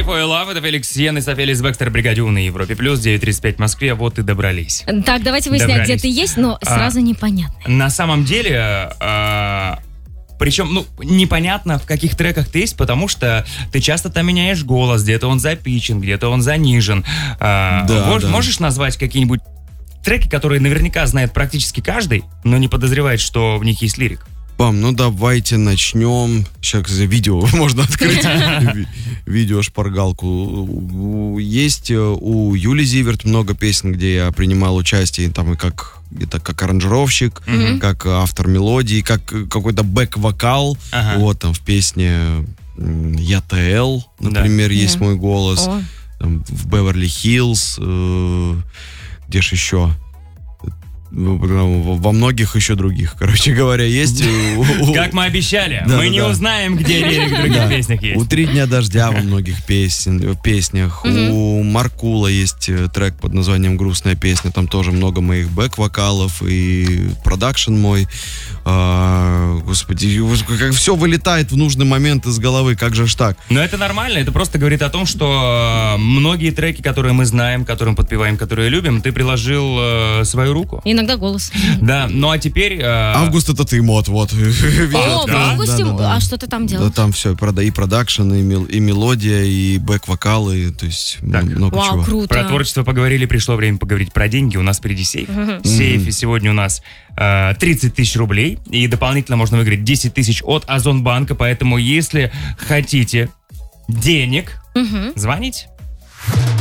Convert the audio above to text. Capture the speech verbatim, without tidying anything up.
For Your Love, это Феликс Йен и Софелис Бекстер, Бригадюн на Европе Плюс, девять тридцать пять в Москве, вот и добрались. Так, давайте выяснять, Добрались. где ты есть, но сразу а, непонятно. На самом деле, а, причем, ну, непонятно, в каких треках ты есть, потому что ты часто там меняешь голос, где-то он запичен, где-то он занижен. А, да, мож, да. Можешь назвать какие-нибудь треки, которые наверняка знает практически каждый, но не подозревает, что в них есть лирик? Пам, ну давайте начнем. Сейчас видео можно открыть. Видео-шпаргалку. Есть у Юли Зиверт много песен, где я принимал участие, там и как, это как аранжировщик, mm-hmm. как автор мелодии, как какой-то бэк-вокал. Ага. Вот там в песне Я ТЛ, например, да. есть yeah. мой голос. Oh. Там, в Беверли-Хиллз. Э, где ж еще? Во многих еще других, короче говоря, есть. Как мы обещали, мы не узнаем, где лирик в других песнях есть. У «Три дня дождя» во многих песнях. У Маркула есть трек под названием «Грустная песня». Там тоже много моих бэк-вокалов и продакшн мой. Господи, как все вылетает в нужный момент из головы, как же ж так? Но это нормально, это просто говорит о том, что многие треки, которые мы знаем, которым подпеваем, которые любим, ты приложил свою руку. Иногда голос. Да, ну а теперь... Э... Август это ты, мод, вот. О, в августе? Да, да, да. А что ты там делал? Да, там все, и продакшн, и, мел, и мелодия, и бэк-вокалы, то есть так. много Вау, чего. Круто. Про творчество поговорили, пришло время поговорить про деньги. У нас впереди сейф. Uh-huh. В сейфе сегодня у нас э, тридцать тысяч рублей, и дополнительно можно выиграть десять тысяч от Озонбанка, поэтому если хотите денег, uh-huh. звоните.